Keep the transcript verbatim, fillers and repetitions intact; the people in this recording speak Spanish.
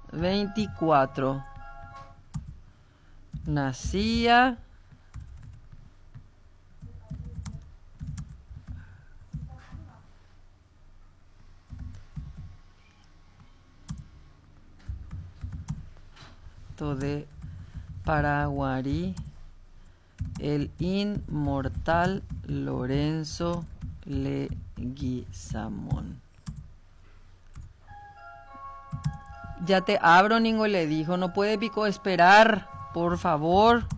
veinticuatro. Nacía de Paraguarí el inmortal Lorenzo Leguizamón. Ya te abro, Ningo, le dijo. No puede Pico esperar, por favor.